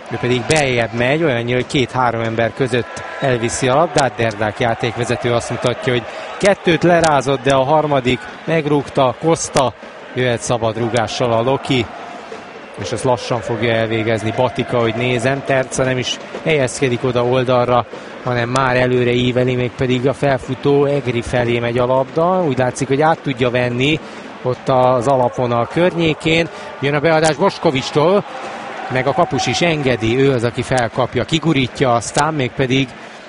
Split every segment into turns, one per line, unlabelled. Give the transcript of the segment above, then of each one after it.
ő pedig beljebb megy, olyannyira, hogy két-három ember között elviszi a labdát. Derdák játékvezető azt mutatja, hogy kettőt lerázott, de a harmadik megrúgta, Costa, jöhet szabad rúgással a Loki, és ezt lassan fogja elvégezni Batika, hogy nézem. Terca nem is helyezkedik oda oldalra, hanem már előre íveli, mégpedig a felfutó Egri felé megy a labda. Úgy látszik, hogy át tudja venni ott az alapvonal környékén. Jön a beadás Boškovićtól, meg a kapus is engedi, ő az, aki felkapja, kigurítja, aztán mégpedig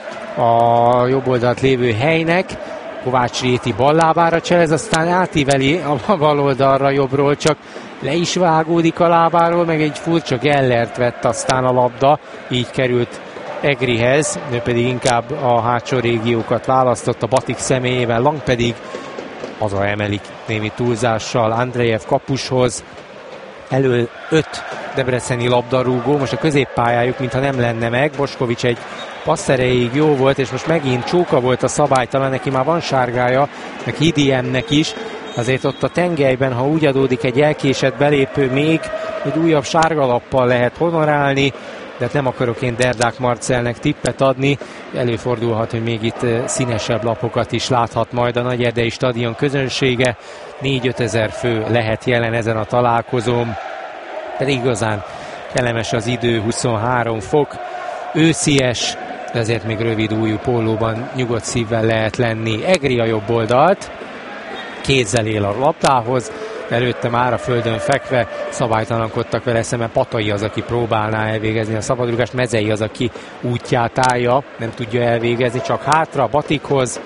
a jobb oldalt lévő helynek. Kovács Réti ballábára cselez, aztán átíveli a bal oldalra jobbról, csak le is vágódik a lábáról, meg egy furcsa Gellert vett aztán a labda, így került Egrihez, ő pedig inkább a hátsó régiókat választotta Batik személyével, Lang pedig hazaemelik némi túlzással Andrejev kapushoz. Elől 5 debreceni labdarúgó, most a középpályájuk mintha nem lenne meg, Bošković egy passzereig jó volt, és most megint Csóka volt a szabálytalan, neki már van sárgája, meg Hidiemnek is, azért ott a tengelyben, ha úgy adódik egy elkésett belépő, még egy újabb sárgalappal lehet honorálni, de nem akarok én Derdák Marcelnek tippet adni, előfordulhat, hogy még itt színesebb lapokat is láthat majd a Nagyerdei stadion közönsége, 4-5 ezer fő lehet jelen ezen a találkozón, pedig igazán kellemes az idő, 23 fok, őszies, de azért még rövid ujjú pólóban nyugodt szívvel lehet lenni. Egri a jobb oldalt, kézzel él a labdához, előtte már a földön fekve szabálytalankodtak vele szemben. Patai az, aki próbálná elvégezni a szabadrúgást, Mezei az, aki útját állja, nem tudja elvégezni, csak hátra Batikhoz,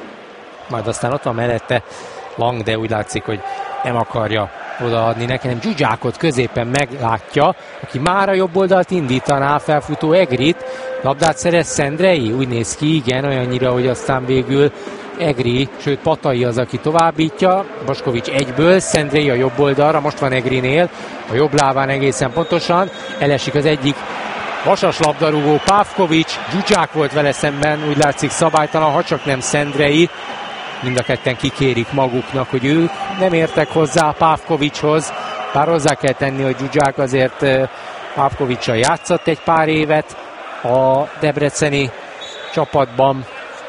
majd aztán ott van mellette Lang, de úgy látszik, hogy nem akarja odaadni neki, nem Zsuzsákot középen meglátja, aki már a jobb oldalt indítaná, felfutó Egrit, labdát szerez Szendrei, úgy néz ki, igen, olyannyira, hogy aztán végül Egri, sőt Patai az, aki továbbítja, Bošković egyből, Szendrei a jobb oldalra, most van Egrinél, a jobb lábán egészen pontosan, elesik az egyik vasas labdarúgó, Pavković, Zsuzsák volt vele szemben, úgy látszik szabálytalan, ha csak nem Szendrei, mind a ketten kikérik maguknak, hogy ők nem értek hozzá Pavkovićhoz, bár hozzá kell tenni, hogy Zsuzsák azért Pavkovićsal játszott egy pár évet a debreceni csapatban,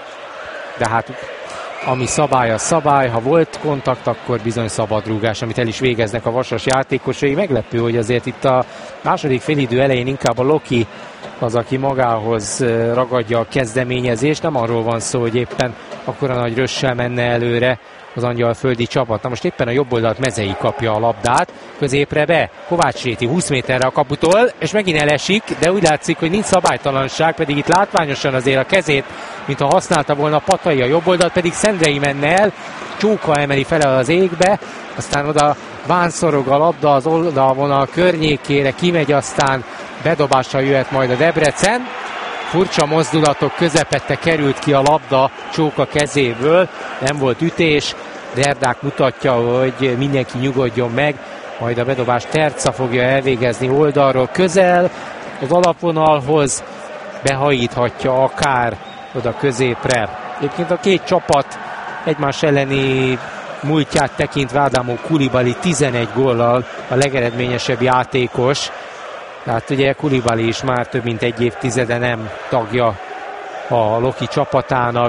de hát ami szabály, az szabály, ha volt kontakt, akkor bizony szabadrúgás, amit el is végeznek a vasas játékosai. Meglepő, hogy azért itt a második félidő elején inkább a Loki az, aki magához ragadja a kezdeményezést, nem arról van szó, hogy éppen akkora nagy rössel menne előre az angyalföldi csapat. Na most éppen a jobb oldalt Mezei kapja a labdát, középre be, Kovács Réti 20 méterre a kaputól, és megint elesik, de úgy látszik, hogy nincs szabálytalanság, pedig itt látványosan azért a kezét, mintha használta volna Patai, a jobb oldalt pedig Szendrei menne el, Csóka emeli fel az égbe, aztán oda vánszorog a labda az oldalvonal környékére, kimegy, aztán bedobással jöhet majd a Debrecen. Furcsa mozdulatok közepette került ki a labda Csóka kezéből, nem volt ütés, Derdák mutatja, hogy mindenki nyugodjon meg, majd a bedobást Terca fogja elvégezni oldalról közel, az alapvonalhoz behajíthatja akár oda középre. Egyébként a két csapat egymás elleni múltját tekintve Adamo Kulibali 11 góllal a legeredményesebb játékos. Tehát ugye Kulibali is már több mint egy évtizede nem tagja a Loki csapatának.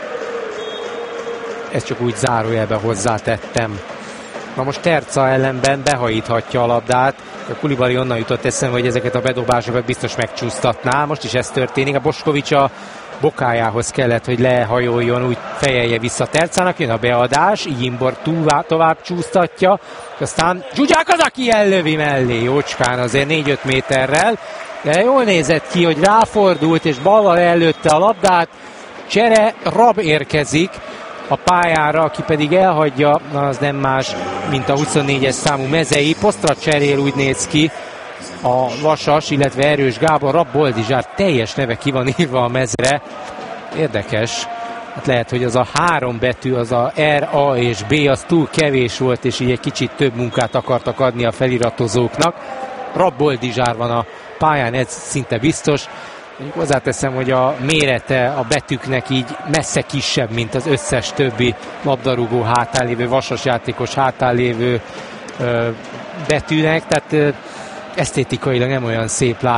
Ezt csak úgy zárójelbe hozzátettem. Na most Terca ellenben behajíthatja a labdát. A Kulibali onnan jutott eszembe, hogy ezeket a bedobásokat biztos megcsúsztatná. Most is ez történik. A Bošković a bokájához kellett, hogy lehajoljon, úgy fejelje vissza Tercának, jön a beadás, Igimbor tovább csúsztatja, aztán Zsuzsák az, aki ellövi mellé, jócskán azért 4-5 méterrel, de jól nézett ki, hogy ráfordult, és ballal előtte a labdát, csere, Rab érkezik a pályára, aki pedig elhagyja, az nem más, mint a 24-es számú Mezei, posztra cserél, úgy néz ki, a Vasas, illetve Erős Gábor, Rab Boldizsár teljes neve ki van írva a mezre. Érdekes. Hát lehet, hogy az a 3 betű, az a R, A és B, az túl kevés volt, és így egy kicsit több munkát akartak adni a feliratozóknak. Rab Boldizsár van a pályán, ez szinte biztos. Mondjuk hozzáteszem, hogy a mérete a betűknek így messze kisebb, mint az összes többi labdarúgó hátán lévő, Vasas játékos hátán lévő betűnek, tehát esztétikailag nem olyan szép látni.